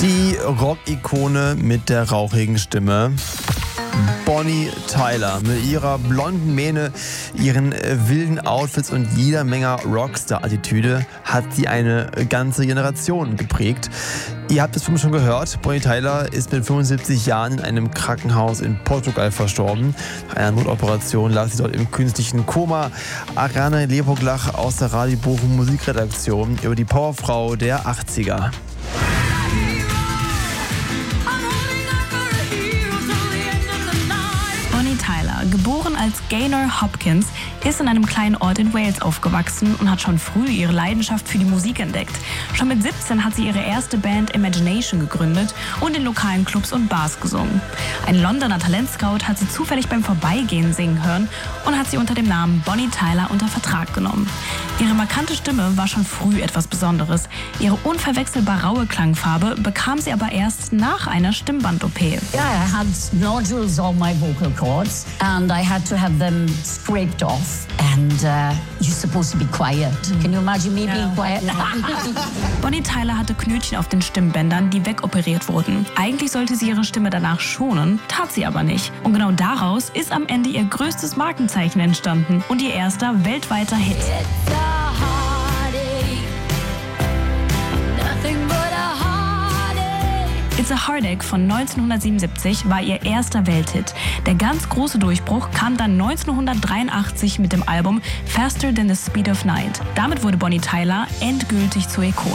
Die Rock-Ikone mit der rauchigen Stimme. Bonnie Tyler mit ihrer blonden Mähne, ihren wilden Outfits und jeder Menge Rockstar-Attitüde hat sie eine ganze Generation geprägt. Ihr habt es schon gehört, Bonnie Tyler ist mit 75 Jahren in einem Krankenhaus in Portugal verstorben. Nach einer Notoperation lag sie dort im künstlichen Koma. Ariane Lepoglach aus der Radio Bochum Musikredaktion über die Powerfrau der 80er. Bonnie Tyler, geboren als Gaynor Hopkins, ist in einem kleinen Ort in Wales aufgewachsen und hat schon früh ihre Leidenschaft für die Musik entdeckt. Schon mit 17 hat sie ihre erste Band Imagination gegründet und in lokalen Clubs und Bars gesungen. Ein Londoner Talentscout hat sie zufällig beim Vorbeigehen singen hören und hat sie unter dem Namen Bonnie Tyler unter Vertrag genommen. Ihre markante Stimme war schon früh etwas Besonderes. Ihre unverwechselbar raue Klangfarbe bekam sie aber erst nach einer Stimmband-OP. Yeah, I had nodules on my vocal cords and I had to have them scraped off. And you're supposed to be quiet. Can you imagine me being quiet? Bonnie Tyler hatte Knötchen auf den Stimmbändern, die wegoperiert wurden. Eigentlich sollte sie ihre Stimme danach schonen, tat sie aber nicht. Und genau daraus ist am Ende ihr größtes Markenzeichen entstanden und ihr erster weltweiter Hit. It's a Heartache von 1977 war ihr erster Welthit. Der ganz große Durchbruch kam dann 1983 mit dem Album Faster Than the Speed of Night. Damit wurde Bonnie Tyler endgültig zur Ikone.